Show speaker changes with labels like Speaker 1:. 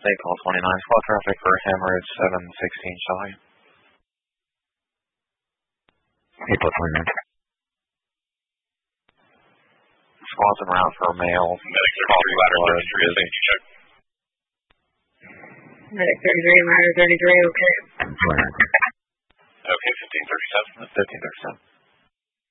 Speaker 1: State call 29, squad traffic for Hemorrhage 716 Charlie.
Speaker 2: April 29.
Speaker 1: Squad's en route for a male.
Speaker 3: Medic 33, ladder 33, is safety check.
Speaker 4: Medic 33, ladder 33, okay.
Speaker 3: Okay, 1537.
Speaker 1: 1537.